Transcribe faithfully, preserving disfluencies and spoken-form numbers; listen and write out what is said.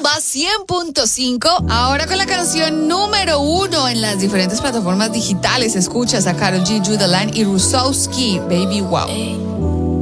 Rumba cien punto cinco. Ahora con la canción número uno en las diferentes plataformas digitales. Escuchas a Karol G, Judah Land y Rusowski, Baby Wow.